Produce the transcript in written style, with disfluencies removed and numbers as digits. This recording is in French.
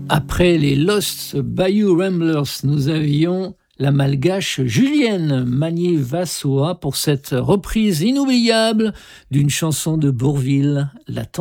Après les Lost Bayou Ramblers, nous avions la malgache Julienne Magnier-Vassoa pour cette reprise inoubliable d'une chanson de Bourvil, La